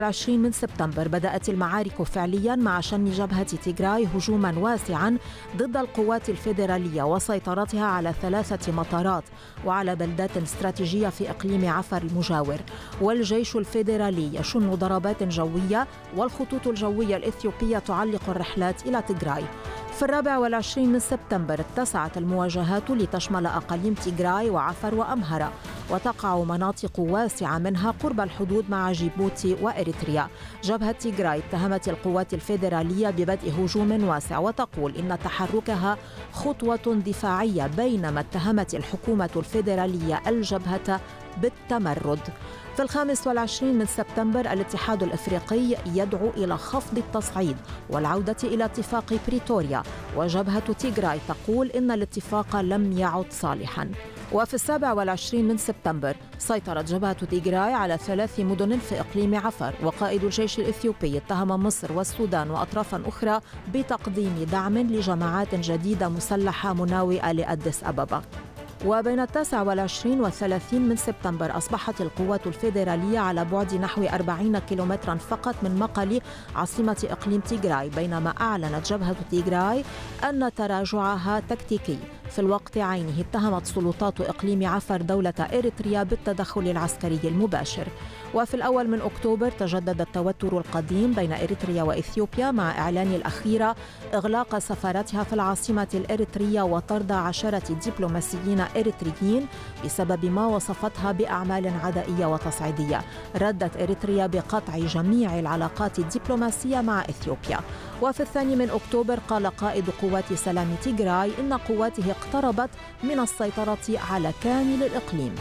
20 من سبتمبر بدأت المعارك فعليا مع شن جبهة تيغراي هجوما واسعا ضد القوات الفيدرالية وسيطرتها على 3 مطارات وعلى بلدات استراتيجية في إقليم عفر المجاور. والجيش الفيدرالي يشن ضربات جوية والخطوط الجوية الإثيوبية تعلق الرحلات إلى تيغراي. في 24 من سبتمبر اتسعت المواجهات لتشمل أقاليم تيغراي وعفر وأمهرة، وتقع مناطق واسعة منها قرب الحدود مع جيبوتي وإريتريا. جبهة تيغراي اتهمت القوات الفيدرالية ببدء هجوم واسع وتقول إن تحركها خطوة دفاعية، بينما اتهمت الحكومة الفيدرالية الجبهة بالتمرد. في 25 من سبتمبر الاتحاد الإفريقي يدعو إلى خفض التصعيد والعودة إلى اتفاق بريتوريا، وجبهة تيغراي تقول إن الاتفاق لم يعد صالحاً. وفي 27 من سبتمبر سيطرت جبهة تيغراي على 3 مدن في إقليم عفر، وقائد الجيش الإثيوبي اتهم مصر والسودان وأطرافا أخرى بتقديم دعم لجماعات جديدة مسلحة مناوئة لأديس أبابا. وبين 29 و 30 من سبتمبر أصبحت القوات الفيدرالية على بعد نحو 40 كيلومترا فقط من مقلي عاصمة إقليم تيغراي، بينما أعلنت جبهة تيغراي أن تراجعها تكتيكي. في الوقت عينه اتهمت سلطات إقليم عفر دولة إريتريا بالتدخل العسكري المباشر. وفي الأول من أكتوبر تجدد التوتر القديم بين إريتريا وإثيوبيا مع إعلان الأخيرة إغلاق سفارتها في العاصمة الإريترية وطرد 10 دبلوماسيين إريتريين بسبب ما وصفتها بأعمال عدائية وتصعيدية. ردت إريتريا بقطع جميع العلاقات الدبلوماسية مع إثيوبيا. وفي 2 من أكتوبر قال قائد قوات سلام تيغراي إن قواته اقتربت من السيطرة على كامل الإقليم.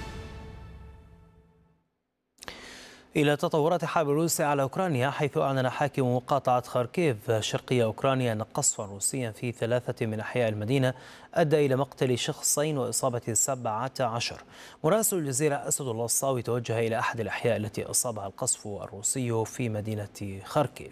إلى تطورات حرب روسيا على أوكرانيا، حيث أعلن حاكم مقاطعة خاركيف شرقية أوكرانيا أن قصفا روسيا في 3 من أحياء المدينة أدى إلى مقتل شخصين وإصابة 17. مراسل الجزيرة أسد الله الصاوي توجه إلى أحد الأحياء التي أصابها القصف الروسي في مدينة خاركيف.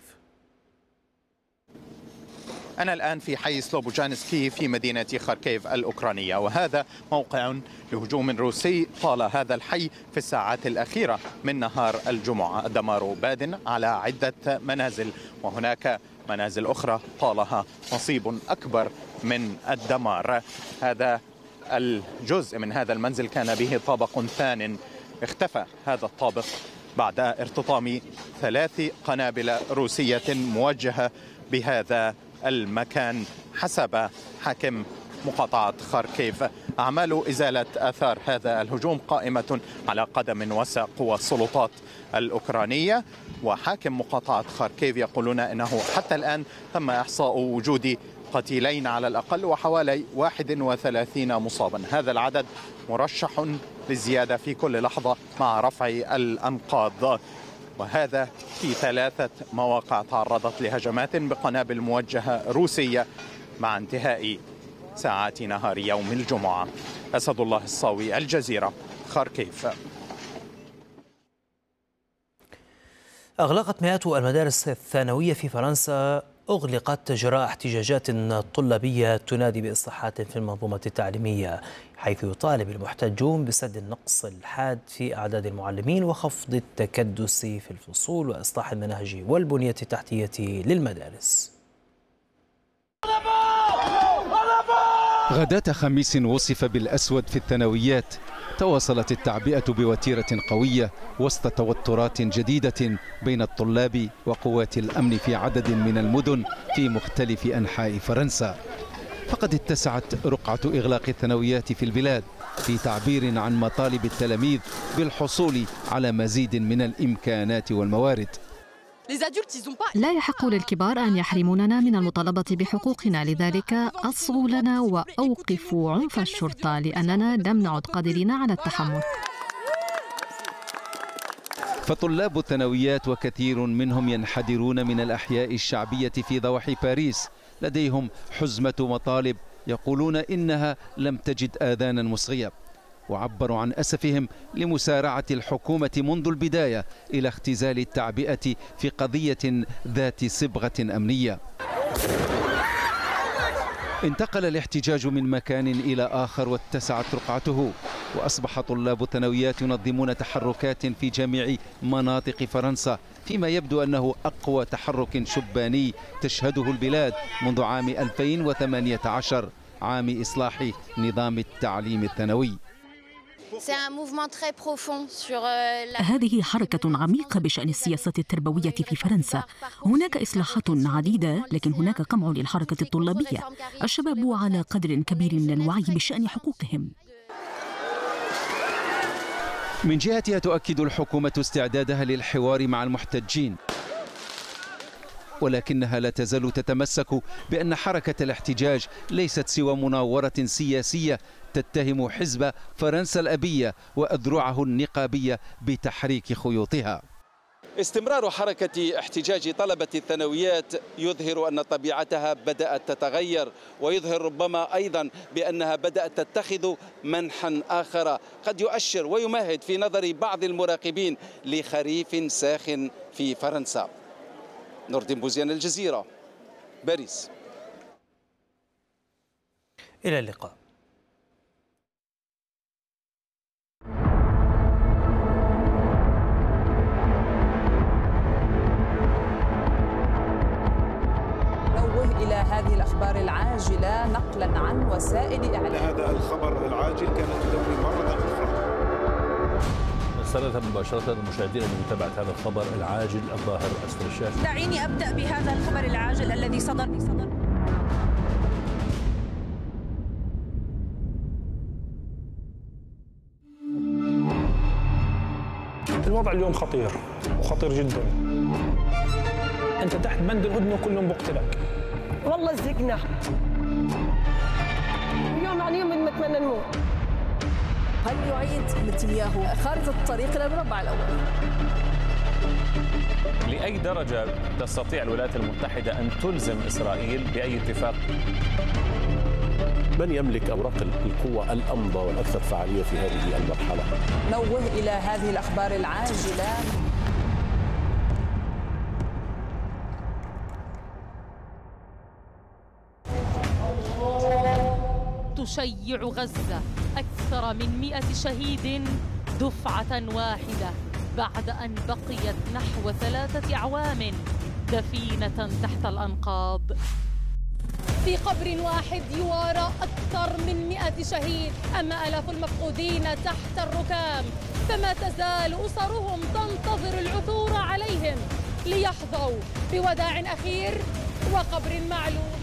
أنا الآن في حي سلوبوجانسكي في مدينة خاركيف الأوكرانية، وهذا موقع لهجوم روسي طال هذا الحي في الساعات الأخيرة من نهار الجمعة. الدمار باد على عدة منازل، وهناك منازل أخرى طالها نصيب أكبر من الدمار. هذا الجزء من هذا المنزل كان به طابق ثان، اختفى هذا الطابق بعد ارتطام 3 قنابل روسية موجهة بهذا المكان حسب حاكم مقاطعة خاركيف. أعمال إزالة آثار هذا الهجوم قائمة على قدم وساق، والسلطات الأوكرانية وحاكم مقاطعة خاركيف يقولون أنه حتى الآن تم إحصاء وجود قتيلين على الأقل وحوالي 31 مصابا. هذا العدد مرشح للزيادة في كل لحظة مع رفع الأنقاض، وهذا في 3 مواقع تعرضت لهجمات بقنابل موجهة روسية مع انتهاء ساعات نهار يوم الجمعة. أسد الله الصاوي، الجزيرة، خاركيف. أغلقت مئات المدارس الثانوية في فرنسا أغلقت جراء احتجاجات طلابية تنادي بإصلاحات في المنظومة التعليمية، حيث يطالب المحتجون بسد النقص الحاد في أعداد المعلمين وخفض التكدس في الفصول وإصلاح المناهج والبنية التحتية للمدارس. غداة خميس وصف بالأسود في الثانويات. تواصلت التعبئة بوتيرة قوية وسط توترات جديدة بين الطلاب وقوات الأمن في عدد من المدن في مختلف أنحاء فرنسا. فقد اتسعت رقعة إغلاق الثانويات في البلاد في تعبير عن مطالب التلاميذ بالحصول على مزيد من الإمكانات والموارد. لا يحق للكبار أن يحرموننا من المطالبة بحقوقنا، لذلك أصغوا لنا وأوقفوا عنف الشرطة لأننا لم نعد قادرين على التحمل. فطلاب الثانويات وكثير منهم ينحدرون من الأحياء الشعبية في ضواحي باريس، لديهم حزمة مطالب يقولون إنها لم تجد آذانا مصغية، وعبروا عن أسفهم لمسارعة الحكومة منذ البداية إلى اختزال التعبئة في قضية ذات صبغة أمنية. انتقل الاحتجاج من مكان إلى آخر واتسعت رقعته، وأصبح طلاب الثانويات ينظمون تحركات في جميع مناطق فرنسا، فيما يبدو أنه أقوى تحرك شباني تشهده البلاد منذ عام 2018، عام إصلاح نظام التعليم الثانوي. هذه حركة عميقة بشأن السياسات التربوية في فرنسا. هناك إصلاحات عديدة، لكن هناك قمع للحركة الطلابية. الشباب على قدر كبير من الوعي بشأن حقوقهم. من جهتها تؤكد الحكومة استعدادها للحوار مع المحتجين، ولكنها لا تزال تتمسك بأن حركة الاحتجاج ليست سوى مناورة سياسية تتهم حزب فرنسا الأبية وأذرعه النقابية بتحريك خيوطها. استمرار حركة احتجاج طلبة الثانويات يظهر أن طبيعتها بدأت تتغير، ويظهر ربما أيضا بأنها بدأت تتخذ منحا آخر قد يؤشر ويمهد في نظر بعض المراقبين لخريف ساخن في فرنسا. نور الدين بوزيان، الجزيرة، باريس. إلى اللقاء. إلى هذه الأخبار العاجلة نقلا عن وسائل إعلام. هذا الخبر العاجل كانت تدور مرة أخرى. نستمر مباشرة المشاهدين لمتابعة هذا الخبر العاجل الظاهر أسفل الشاشة. دعيني أبدأ بهذا الخبر العاجل الذي صدر. الوضع اليوم خطير وخطير جدا. أنت تحت بند الهدنة وكلهم بقتلك. والله زقنا اليوم عن يوم نتمنى نموت. هل يعيد نتنياهو خارطة الطريق إلى المربع الأول؟ لأي درجة تستطيع الولايات المتحدة أن تلزم إسرائيل بأي اتفاق؟ من يملك أوراق القوة الأمضى والأكثر فعالية في هذه المرحلة؟ نوه إلى هذه الأخبار العاجلة. تشيع غزة أكثر من 100 شهيد دفعة واحدة بعد أن بقيت نحو 3 أعوام دفينة تحت الأنقاض. في قبر واحد يوارى أكثر من 100 شهيد، أما آلاف المفقودين تحت الركام، فما تزال أسرهم تنتظر العثور عليهم ليحظوا بوداع أخير وقبر معلوم.